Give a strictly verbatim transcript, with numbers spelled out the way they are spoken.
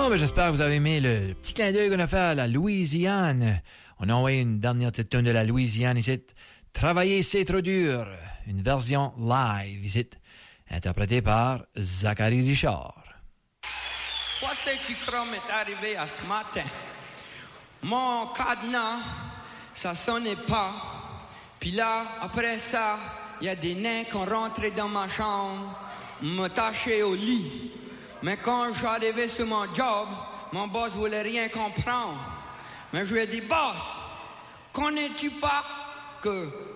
Bon, ben, j'espère que vous avez aimé le, le petit clin d'œil qu'on a fait à la Louisiane. On a envoyé une dernière petite tune de la Louisiane ici. Travailler, c'est trop dur. Une version live ici, interprétée par Zachary Richard. Quoi c'est que tu crois m'est arrivé à ce matin? Mon cadenas, ça sonnait pas. Puis là, après ça, il y a des nains qui ont rentré dans ma chambre, me taché au lit. Mais quand j'arrivais sur mon job, mon boss voulait rien comprendre. Mais je lui ai dit, boss, connais-tu pas que